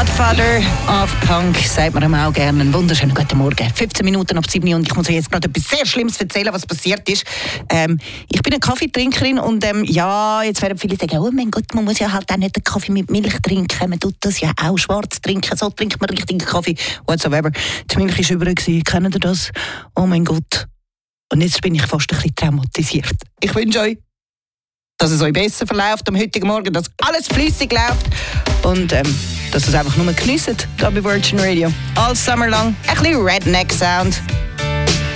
Godfather of Punk, sagt man ihm auch gerne. Einen wunderschönen guten Morgen. 15 Minuten ab 7 Uhr und ich muss euch jetzt gerade etwas sehr Schlimmes erzählen, was passiert ist. Ich bin eine Kaffeetrinkerin und jetzt werden viele sagen, oh mein Gott, man muss ja halt auch nicht den Kaffee mit Milch trinken, man tut das ja auch schwarz trinken, so trinkt man richtigen Kaffee, whatsoever. Die Milch war über, kennt ihr das? Oh mein Gott. Und jetzt bin ich fast ein bisschen traumatisiert. Ich wünsche euch, dass es euch besser verläuft am heutigen Morgen, dass alles flüssig läuft und dass ihr es einfach nur geniessen, hier bei Virgin Radio. All summer lang ein bisschen Redneck-Sound.